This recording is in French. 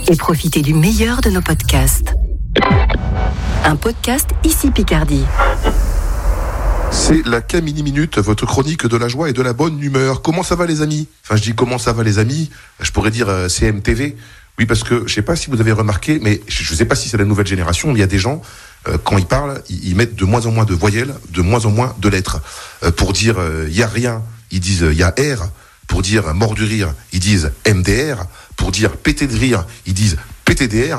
et profitez du meilleur de nos podcasts. Un podcast Ici Picardie. C'est la Camini Minute, votre chronique de la joie et de la bonne humeur. Comment ça va les amis ? Enfin je dis comment ça va les amis, je pourrais dire CMTV. Oui parce que je sais pas si vous avez remarqué, mais je sais pas si c'est la nouvelle génération, mais il y a des gens, quand ils parlent, ils mettent de moins en moins de voyelles, de moins en moins de lettres. Pour dire il y a rien, ils disent il y a R. Pour dire mort du rire, ils disent MDR. Pour dire péter de rire, ils disent PTDR.